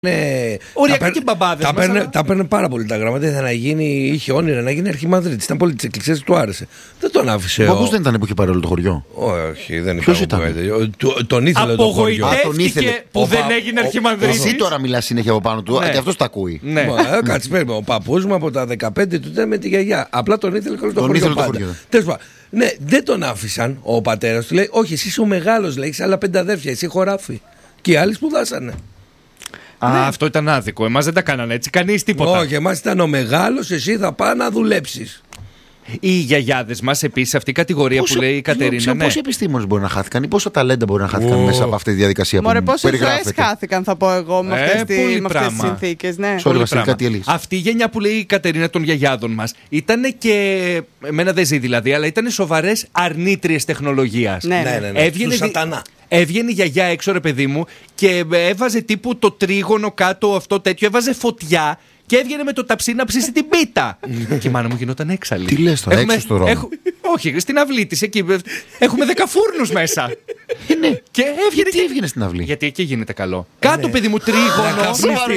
Οριακά και μπαμπάδες. Τα παίρνε πάρα πολύ τα γράμματα. Ήθελε να γίνει, είχε όνειρα να γίνει αρχιμανδρίτης. Ήταν πολύ της εκκλησίας, του άρεσε. Δεν τον άφησε. Ο παππούς δεν ήταν που είχε πάρει όλο το χωριό. Όχι, δεν Ποιος ήταν. ήταν? Τον ήθελε το χωριό. Απογοητεύτηκε που δεν έγινε αρχιμανδρίτης. Εσύ τώρα μιλάς συνέχεια από πάνω του, και αυτός τα ακούει. Κάτσε, παίρνει. Ο παππούς μου από τα 15 του ήταν με τη γιαγιά. Απλά τον ήθελε όλο το χωριό. Τέλος πάντων. Ναι, δεν τον άφησαν. Ο πατέρας του λέει: όχι, εσύ είσαι ο μεγάλος, λέει, έχεις άλλα 5 αδέρφια, εσύ χωράφι. Και οι άλλοι σπουδάσανε. Αυτό ήταν άδικο. Εμάς δεν τα κάνανε έτσι, κανείς τίποτα. Όχι, εμάς ήταν ο μεγάλος, εσύ θα πας να δουλέψεις. Οι γιαγιάδες μας επίσης, αυτή η κατηγορία που λέει η Κατερίνα. Πόσοι επιστήμονες μπορεί να χάθηκαν ή πόσα ταλέντα μπορεί να χάθηκαν μέσα από αυτή τη διαδικασία που περιγράφεται? Πόσες ζωές χάθηκαν, θα πω εγώ, με αυτές τις συνθήκες. Ναι. Αυτή η γενιά που λέει η Κατερίνα των γιαγιάδων μας ήταν και. Εμένα δεν ζει δηλαδή, αλλά ήταν σοβαρές αρνήτριες τεχνολογίας. Ναι. Του σατανά. Έβγαινε η γιαγιά έξω, ρε παιδί μου, και έβαζε τύπου το τρίγωνο κάτω, αυτό τέτοιο, έβαζε φωτιά. Και έβγαινε με το ταψί να ψήσει την πίτα. Και η μάνα μου γινόταν έξαλλη. Τι λες τώρα, έξω στο δρόμο? Όχι, στην αυλή της εκεί. Έχουμε 10 φούρνους μέσα. Ναι. Και έβγαινε. Τι έβγαινε στην αυλή? Γιατί εκεί γίνεται καλό. Κάτω, παιδί μου, τρίγωνο.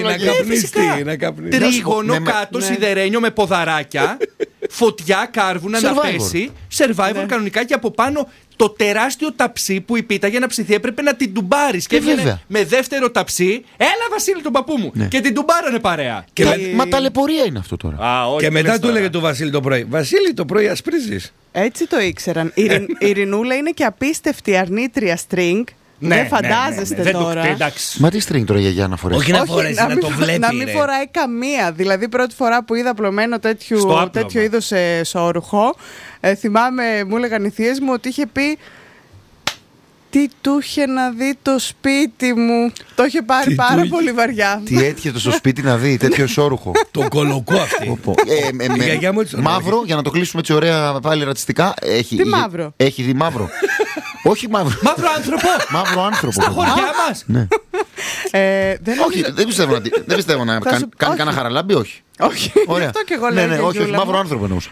Να καπνιστεί. Τρίγωνο κάτω, σιδερένιο με ποδαράκια. Φωτιά, κάρβουνα να πέσει. Survivor κανονικά και από πάνω. Το τεράστιο ταψί που η πίτα για να ψηθεί έπρεπε να την τουμπάρεις. Και έβγαινε με δεύτερο ταψί. Έλα, Βασίλη, τον παππού μου. Ναι. Και την τουμπάρανε παρέα. Μα ταλαιπωρία είναι αυτό τώρα. Και μετά του έλεγε του Βασίλη το πρωί: Βασίλη, το πρωί ασπρίζεις. Έτσι το ήξεραν. Η Ειρηνούλα είναι και απίστευτη αρνήτρια string. Δεν φαντάζεστε τώρα. Μα τι string τώρα για να φορέσει? Όχι να φορέσει, να το βλέπει. Να μην φοράει καμία. Δηλαδή, πρώτη φορά που είδα πλωμένο τέτοιο είδος σόρουχο, θυμάμαι, μου έλεγαν οι θείες μου ότι είχε πει. Τι του είχε να δει το σπίτι μου. Το είχε πάρει πάρα πολύ βαριά. Τι έτυχε στο σπίτι να δει τέτοιο ισόρουχο? Το κολοκό αυτή. Μαύρο, για να το κλείσουμε έτσι ωραία πάλι ρατσιστικά. Τι μαύρο? Έχει δει μαύρο? Όχι μαύρο. Μαύρο άνθρωπο. Μαύρο άνθρωπο. Στα χωριά μας. Όχι, δεν πιστεύω να κάνει κανένα χαραλάμπι, όχι. Όχι, αυτό και εγώ λέω. Όχι, μαύρο άνθρωπο εννοούσα.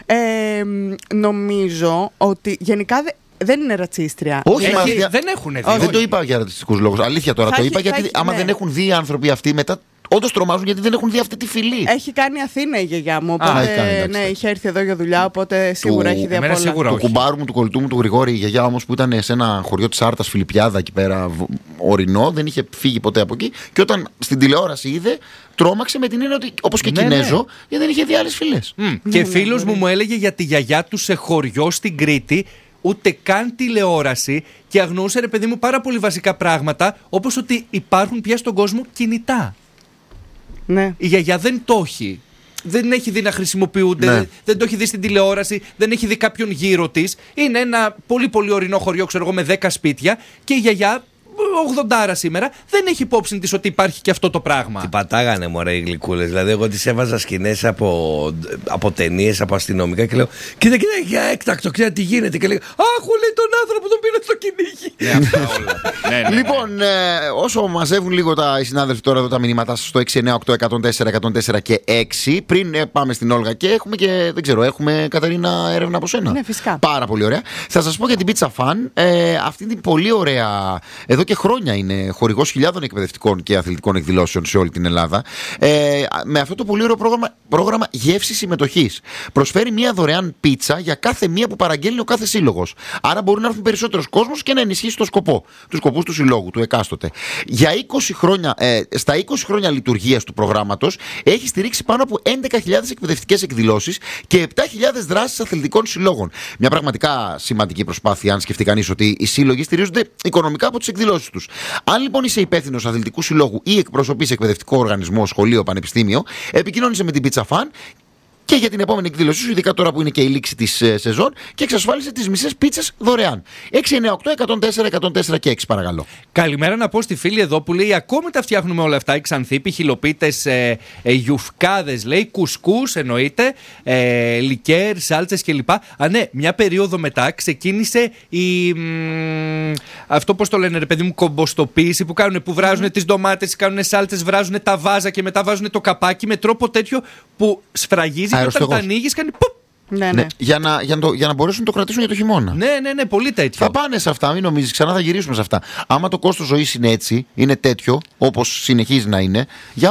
Νομίζω ότι γενικά δεν είναι ρατσίστρια. Όχι, δεν έχουν δει. Δεν το είπα για ρατσιστικούς λόγους. Αλήθεια τώρα. Το είπα γιατί άμα δεν έχουν δει οι άνθρωποι αυτοί μετά. Όντως τρομάζουν γιατί δεν έχουν δει αυτή τη φυλή. Έχει κάνει Αθήνα η γιαγιά μου. Οπότε ναι, είχε έρθει εδώ για δουλειά. Οπότε σίγουρα έχει δει από όλα. Του κουμπάρου μου, του κολλητού μου, του Γρηγόρη, η γιαγιά όμως που ήταν σε ένα χωριό της Άρτας, Φιλιππιάδα εκεί πέρα, ορεινό, δεν είχε φύγει ποτέ από εκεί. Και όταν στην τηλεόραση είδε, τρόμαξε με την έννοια ότι όπως και Κινέζο, γιατί δεν είχε δει άλλες φυλές. Και φίλος μου έλεγε για τη γιαγιά του σε χωριό στην Κρήτη. Ούτε καν τηλεόραση και αγνοούσε, ρε παιδί μου, πάρα πολύ βασικά πράγματα, όπως ότι υπάρχουν πια στον κόσμο κινητά. Ναι. Η γιαγιά δεν το έχει. Δεν έχει δει να χρησιμοποιούνται, δεν το έχει δει στην τηλεόραση, δεν έχει δει κάποιον γύρω της. Είναι ένα πολύ πολύ ορεινό χωριό, ξέρω εγώ, με 10 σπίτια και η γιαγιά, 80 σήμερα, δεν έχει υπόψη της ότι υπάρχει και αυτό το πράγμα. Τι πατάγανε μωρέ οι γλυκούλες. Δηλαδή, εγώ τις έβαζα σκηνές από ταινίες, από αστυνομικά και λέω: Κοίτα, για έκτακτο, κοίτα τι γίνεται. Και λέω: Αχ, λέει τον άνθρωπο, τον πήρε στο κυνήγι. Λοιπόν, όσο μαζεύουν λίγο οι συνάδελφοι τώρα εδώ τα μηνύματά σας στο 698-104-104 και 6, πριν πάμε στην Όλγα και έχουμε και, δεν ξέρω, έχουμε Κατερίνα έρευνα από σένα. Ναι, φυσικά. Πάρα πολύ ωραία. Θα σας πω για την Pizza Fan. Αυτή την πολύ ωραία. Εδώ και χρόνια είναι χορηγός χιλιάδων εκπαιδευτικών και αθλητικών εκδηλώσεων σε όλη την Ελλάδα. Με αυτό το πολύ ωραίο πρόγραμμα γεύση συμμετοχής. Προσφέρει μια δωρεάν πίτσα για κάθε μία που παραγγέλνει ο κάθε σύλλογος. Άρα μπορεί να έρθουν περισσότερος κόσμος και να ενισχύσει το σκοπό. Τους σκοπούς του συλλόγου, του εκάστοτε. Για 20 χρόνια, στα 20 χρόνια λειτουργίας του προγράμματος έχει στηρίξει πάνω από 11.000 εκπαιδευτικές εκδηλώσεις και 7.000 δράσεις αθλητικών συλλόγων. Μια πραγματικά σημαντική προσπάθεια, αν σκεφτεί κανείς ότι οι σύλλογοι στηρίζονται οικονομικά από τις εκδηλώσεις τους. Αν λοιπόν είσαι υπεύθυνος αθλητικού συλλόγου ή εκπροσωπείς εκπαιδευτικό οργανισμό, σχολείο, πανεπιστήμιο, επικοινώνησε με την Pizza Fan και για την επόμενη εκδήλωσή σου, ειδικά τώρα που είναι και η λήξη της σεζόν, και εξασφάλισε τις μισές πίτσες δωρεάν. 698-104-104 και 6, παρακαλώ. Καλημέρα να πω στη φίλη εδώ που λέει: Ακόμη τα φτιάχνουμε όλα αυτά. Οι Ξανθήποι, χιλοπίτες, γιουφκάδες, λέει, κουσκούς εννοείται, λικέρ, σάλτσες κλπ. Ναι, μια περίοδο μετά ξεκίνησε αυτό, πώς το λένε, ρε παιδί μου, κομποστοποίηση που κάνουν, που βράζουν τις ντομάτες, κάνουν σάλτσες, βράζουν τα βάζα και μετά βάζουν το καπάκι με τρόπο τέτοιο που σφραγίζει. Και όταν τα ανοίγεις κάνει πουπ. Ναι. Για να μπορέσουν να το κρατήσουν για το χειμώνα. Ναι, πολύ τέτοιο. Θα πάνε σε αυτά, μην νομίζεις, ξανά θα γυρίσουμε σε αυτά. Άμα το κόστος ζωής είναι έτσι, είναι τέτοιο, όπως συνεχίζει να είναι, για